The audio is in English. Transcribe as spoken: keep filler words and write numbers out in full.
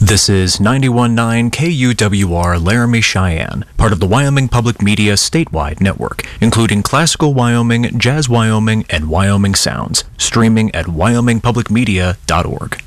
This is ninety-one point nine K U W R Laramie Cheyenne, part of the Wyoming Public Media statewide network, including Classical Wyoming, Jazz Wyoming, and Wyoming Sounds, streaming at wyoming public media dot org.